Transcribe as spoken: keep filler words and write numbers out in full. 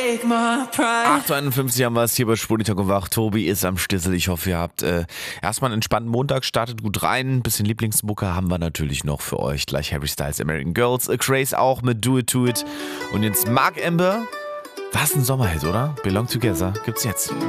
acht Uhr einundfünfzig haben wir es hier bei Spunitalk und Wach. Tobi ist am Stissel. Ich hoffe, ihr habt äh, erstmal einen entspannten Montag, startet gut rein. Ein bisschen Lieblingsmucke haben wir natürlich noch für euch. Gleich Harry Styles, American Girls, A Craze auch mit Do It To It. Und jetzt Mark Amber. Was ein Sommerhit, oder? Belong Together gibt's jetzt.